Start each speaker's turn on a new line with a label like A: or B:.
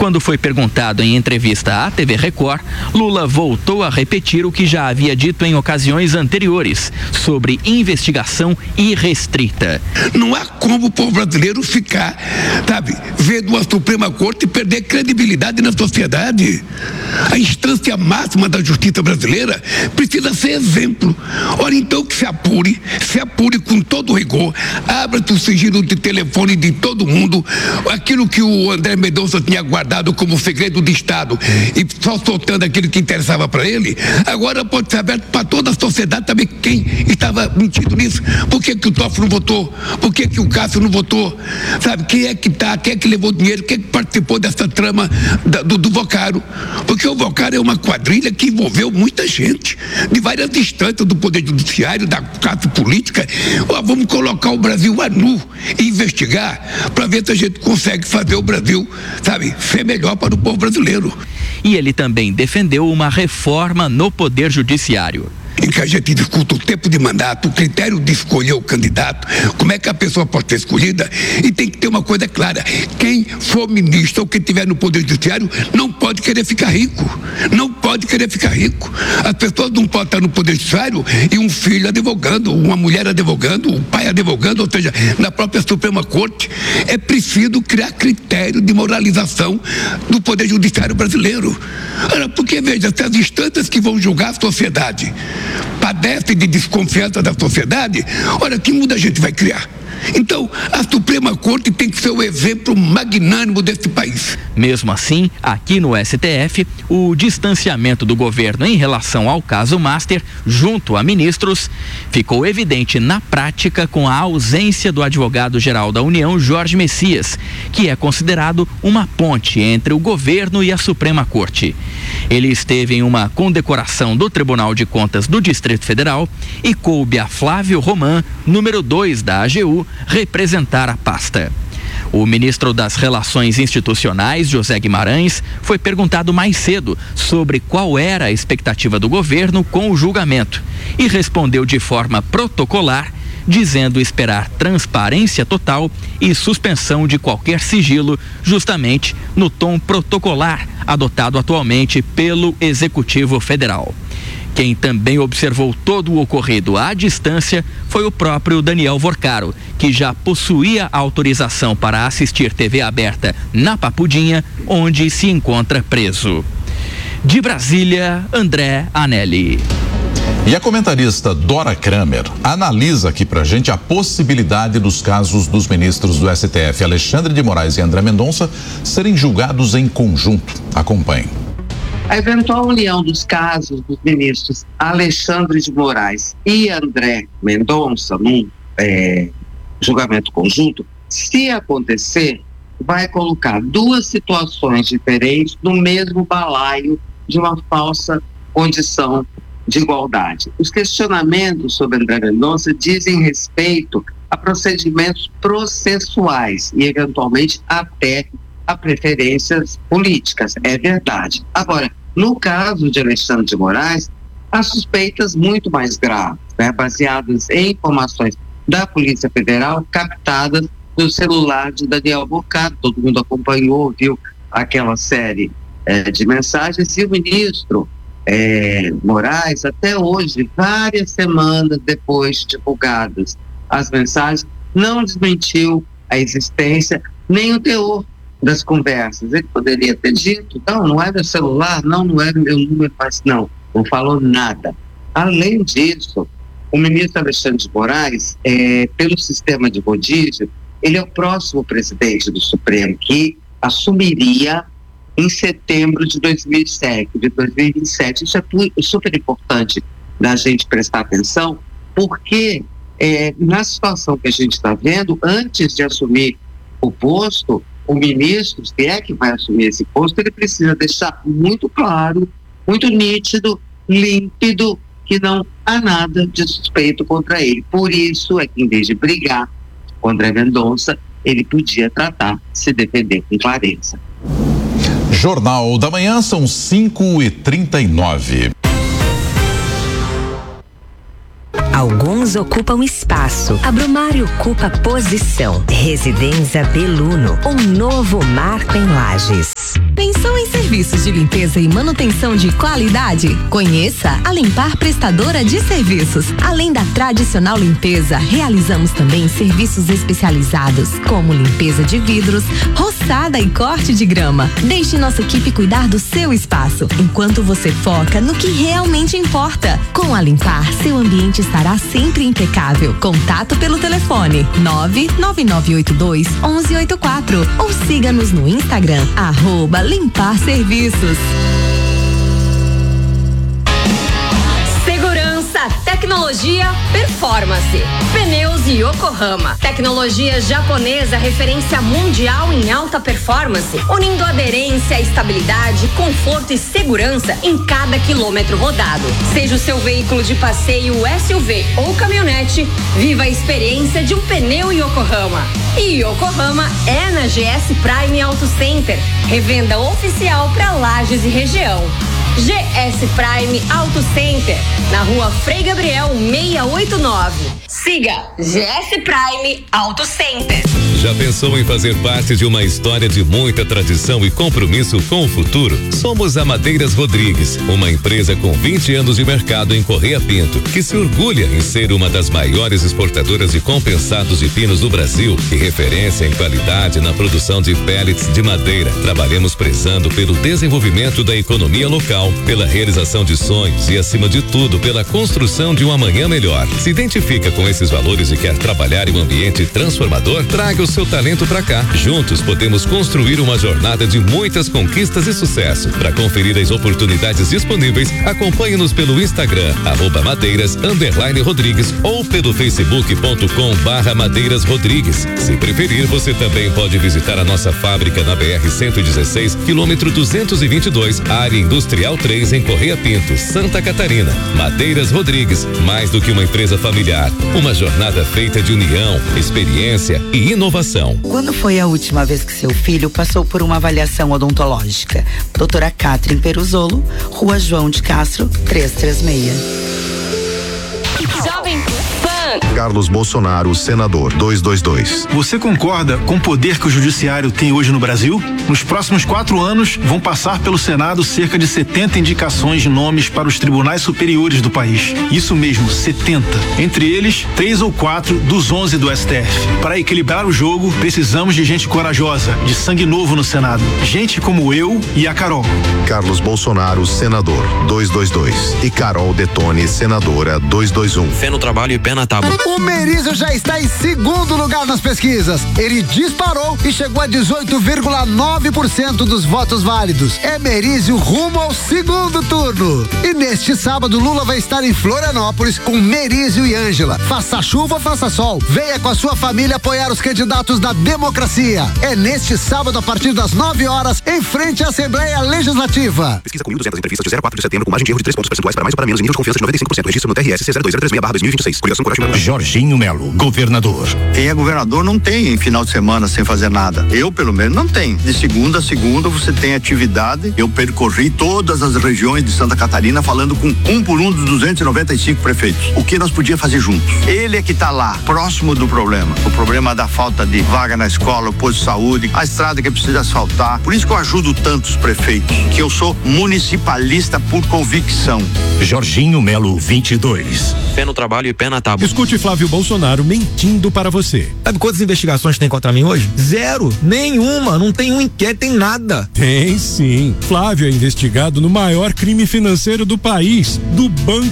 A: Quando foi perguntado em entrevista à TV Record, Lula voltou a repetir o que já havia dito em ocasiões anteriores sobre investigação irrestrita.
B: Não há como o povo brasileiro ficar, vendo a Suprema Corte perder credibilidade na sociedade. A instância máxima da justiça brasileira precisa ser exemplo. Ora, então que se apure com todo rigor, abra-se o sigilo de telefone de todo mundo, aquilo que o André Mendonça tinha guardado como segredo de Estado e só soltando aquilo que interessava para ele, agora pode ser aberto para toda a sociedade também quem estava mentindo nisso. Por que o Toffoli não votou? Por que o Cássio não votou? Quem é que levou dinheiro? Quem é que participou dessa trama do Vocaro? Porque o Vocaro é uma quadrilha que envolveu muita gente, de várias instâncias do Poder Judiciário, da classe política. Vamos colocar o Brasil a nu e investigar para ver se a gente consegue fazer o Brasil, ser melhor para o povo brasileiro.
A: E ele também defendeu uma reforma no Poder Judiciário.
B: Em que a gente discuta o tempo de mandato, o critério de escolher o candidato, como é que a pessoa pode ser escolhida, e tem que ter uma coisa clara: quem for ministro ou quem estiver no Poder Judiciário não pode querer ficar rico. Não pode querer ficar rico. As pessoas não podem estar no Poder Judiciário e um filho advogando, uma mulher advogando, um pai advogando, ou seja, na própria Suprema Corte. É preciso criar critério de moralização do Poder Judiciário brasileiro. Porque, veja, se as instâncias que vão julgar a sociedade padecem de desconfiança da sociedade, olha, que mundo a gente vai criar? Então, a Suprema Corte tem que ser o exemplo magnânimo desse país.
A: Mesmo assim, aqui no STF, o distanciamento do governo em relação ao caso Master, junto a ministros, ficou evidente na prática com a ausência do advogado-geral da União, Jorge Messias, que é considerado uma ponte entre o governo e a Suprema Corte. Ele esteve em uma condecoração do Tribunal de Contas do Distrito Federal e coube a Flávio Roman, número 2 da AGU, representar a pasta. O ministro das Relações Institucionais, José Guimarães, foi perguntado mais cedo sobre qual era a expectativa do governo com o julgamento e respondeu de forma protocolar, dizendo esperar transparência total e suspensão de qualquer sigilo, justamente no tom protocolar adotado atualmente pelo Executivo Federal. Quem também observou todo o ocorrido à distância foi o próprio Daniel Vocaro, que já possuía autorização para assistir TV aberta na Papudinha, onde se encontra preso. De Brasília, André Anelli.
C: E a comentarista Dora Kramer analisa aqui pra gente a possibilidade dos casos dos ministros do STF, Alexandre de Moraes e André Mendonça, serem julgados em conjunto. Acompanhe.
D: A eventual união dos casos dos ministros Alexandre de Moraes e André Mendonça num julgamento conjunto, se acontecer, vai colocar duas situações diferentes no mesmo balaio de uma falsa condição de igualdade. Os questionamentos sobre André Mendonça dizem respeito a procedimentos processuais e, eventualmente, até a preferências políticas, é verdade. Agora, no caso de Alexandre de Moraes, há suspeitas muito mais graves, baseadas em informações da Polícia Federal captadas no celular de Daniel Vocaro. Todo mundo acompanhou, viu aquela série de mensagens, e o ministro Moraes, até hoje, várias semanas depois de divulgadas as mensagens, não desmentiu a existência nem o teor das conversas. Ele poderia ter dito: não é meu celular, não é meu número, mas não falou nada. Além disso, o ministro Alexandre de Moraes, pelo sistema de rodízio, ele é o próximo presidente do Supremo, que assumiria em setembro de 2027. Isso é super importante da gente prestar atenção, porque na situação que a gente está vendo, antes de assumir o posto, o ministro, se é que vai assumir esse posto, ele precisa deixar muito claro, muito nítido, límpido, que não há nada de suspeito contra ele. Por isso é que, em vez de brigar com André Mendonça, ele podia tratar de se defender com clareza.
C: Jornal da Manhã, são 5h39.
E: Alguns ocupam espaço, a Brumário ocupa posição. Residência Beluno, um novo marco em Lages. Pensou em serviços de limpeza e manutenção de qualidade? Conheça a Limpar Prestadora de Serviços. Além da tradicional limpeza, realizamos também serviços especializados, como limpeza de vidros, roçada e corte de grama. Deixe nossa equipe cuidar do seu espaço, enquanto você foca no que realmente importa. Com a Limpar, seu ambiente estará sempre impecável. Contato pelo telefone 99982-1184 ou siga-nos no Instagram, @Limpar Serviços.
F: Segurança, tecnologia, performance. Pneus Yokohama. Tecnologia japonesa, referência mundial em alta performance, unindo aderência, estabilidade, conforto e segurança em cada quilômetro rodado. Seja o seu veículo de passeio, SUV ou caminhonete, viva a experiência de um pneu Yokohama. E Yokohama é na GS Prime Auto Center, revenda oficial para Lages e região. GS Prime Auto Center, na rua Frei Gabriel 689. Siga GS Prime Auto Center.
G: Já pensou em fazer parte de uma história de muita tradição e compromisso com o futuro? Somos a Madeiras Rodrigues, uma empresa com 20 anos de mercado em Correia Pinto, que se orgulha em ser uma das maiores exportadoras de compensados de pinos do Brasil e referência em qualidade na produção de pellets de madeira. Trabalhamos prezando pelo desenvolvimento da economia local, pela realização de sonhos e, acima de tudo, pela construção de um amanhã melhor. Se identifica com esses valores e quer trabalhar em um ambiente transformador? Traga o seu talento pra cá. Juntos podemos construir uma jornada de muitas conquistas e sucesso. Para conferir as oportunidades disponíveis, acompanhe-nos pelo Instagram, @madeiras_rodrigues ou pelo facebook.com/Madeiras Rodrigues. Se preferir, você também pode visitar a nossa fábrica na BR-116, quilômetro 222, área industrial 3, em Correia Pinto, Santa Catarina. Madeiras Rodrigues, mais do que uma empresa familiar, uma jornada feita de união, experiência e inovação.
H: Quando foi a última vez que seu filho passou por uma avaliação odontológica? Doutora Catherine Peruzolo, Rua João de Castro, 336.
F: Jovem Pan.
I: Carlos Bolsonaro, senador, 222.
J: Você concorda com o poder que o judiciário tem hoje no Brasil? Nos próximos 4 anos, vão passar pelo Senado cerca de 70 indicações de nomes para os tribunais superiores do país. Isso mesmo, 70. Entre eles, 3 ou 4 dos 11 do STF. Para equilibrar o jogo, precisamos de gente corajosa, de sangue novo no Senado. Gente como eu e a Carol.
I: Carlos Bolsonaro, senador, 222. E Carol Detone, senadora, 221.
K: Fé no trabalho e pé na tábua.
L: O Merizio já está em segundo lugar nas pesquisas. Ele disparou e chegou a 18,9% dos votos válidos. É Merizio rumo ao segundo turno. E neste sábado, Lula vai estar em Florianópolis com Merizio e Ângela. Faça chuva, faça sol. Venha com a sua família apoiar os candidatos da democracia. É neste sábado, a partir das 9 horas, em frente à Assembleia Legislativa.
M: Pesquisa com 1.200 entrevistas de 0 a 4 de setembro, com margem de erro de 3 pontos percentuais para mais ou para menos, nível de confiança de 95%. Registro no TRS C0203/2026. Coligação Coragem.
N: Jorginho Melo, governador.
O: Quem é governador não tem final de semana sem fazer nada. Eu, pelo menos, não tenho. De segunda a segunda você tem atividade. Eu percorri todas as regiões de Santa Catarina falando com um por um dos 295 prefeitos. O que nós podíamos fazer juntos? Ele é que está lá, próximo do problema. O problema da falta de vaga na escola, o posto de saúde, a estrada que precisa asfaltar. Por isso que eu ajudo tantos prefeitos, que eu sou municipalista por convicção.
N: Jorginho Melo, 22.
K: Pé no trabalho e pé na tábua.
P: Escute Flávio Bolsonaro mentindo para você.
Q: Sabe quantas investigações tem contra mim hoje? 0. Nenhuma. Não tem um inquérito, tem nada.
P: Tem sim. Flávio é investigado no maior crime financeiro do país, do Banco